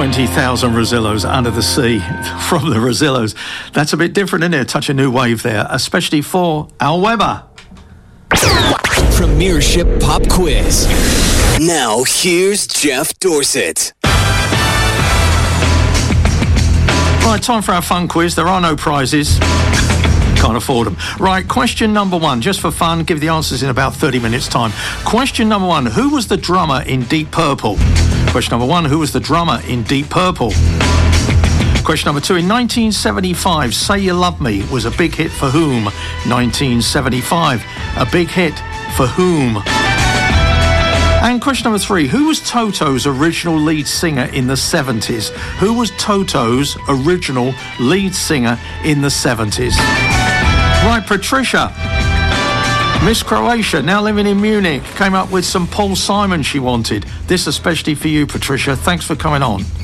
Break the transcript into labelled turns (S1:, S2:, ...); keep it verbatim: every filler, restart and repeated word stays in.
S1: twenty thousand Rosillos under the sea from the Rosillos. That's a bit different, isn't it? Touch a new wave there, especially for Al Weber.
S2: Premiership Pop Quiz. Now, here's Jeff Dorsett.
S1: Right, time for our fun quiz. There are no prizes. Can't afford them. Right, question number one, just for fun, give the answers in about thirty minutes' time. Question number one, who was the drummer in Deep Purple? Question number one, who was the drummer in Deep Purple? Question number two, in nineteen seventy-five, Say You Love Me was a big hit for whom? nineteen seventy-five, a big hit for whom? And question number three, who was Toto's original lead singer in the seventies? Who was Toto's original lead singer in the seventies? Right, Patricia, Miss Croatia, now living in Munich, came up with some Paul Simon she wanted. This especially for you, Patricia. Thanks for coming on.